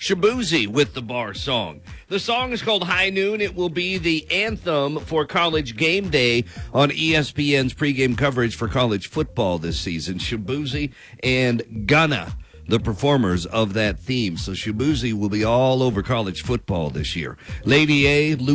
Shabuzi with the bar song. The song is called High Noon. It will be the anthem for College Game Day on ESPN's pregame coverage for college football this season. Shabuzi and Gunna, the performers of that theme. So Shabuzi will be all over college football this year. Lady A,